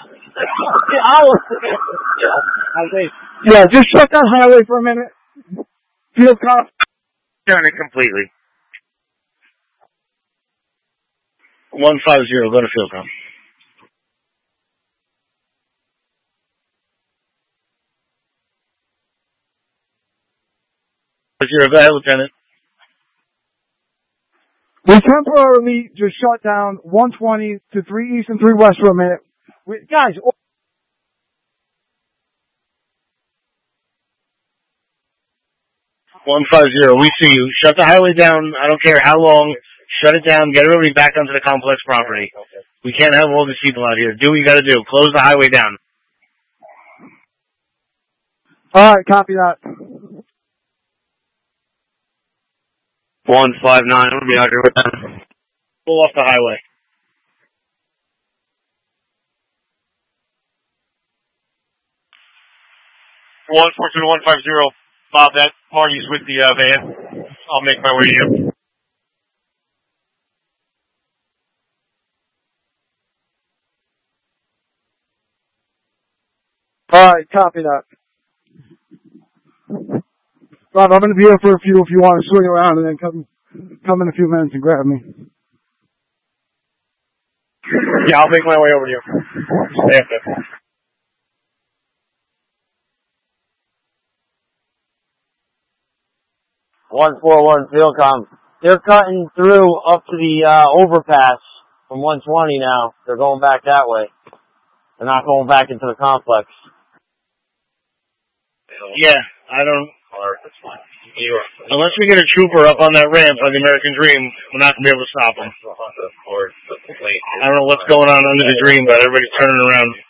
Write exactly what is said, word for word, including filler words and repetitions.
Yeah, just shut that highway for a minute. Field com. Done it completely. One five zero. Go to field com. Zero. Go ahead, Lieutenant. We temporarily just shut down one twenty to three east and three west for a minute. We, guys. one five zero. We see you. Shut the highway down. I don't care how long. Shut it down. Get everybody back onto the complex property. We can't have all these people out here. Do what you got to do. Close the highway down. All right, copy that. one five nine. I'm going to be out here with them. Pull off the highway. one four two one five zero. Bob, that party's with the uh, van. I'll make my way to you. All right, copy that. Bob, I'm going to be here for a few if you want to swing around and then come come in a few minutes and grab me. Yeah, I'll make my way over to you. Stay up there. one four one Fieldcom. They're cutting through up to the uh, overpass from one twenty now. They're going back that way. They're not going back into the complex. Yeah, I don't... Unless we get a trooper up on that ramp on the American Dream, we're not going to be able to stop them. I don't know what's going on under the Dream, but everybody's turning around.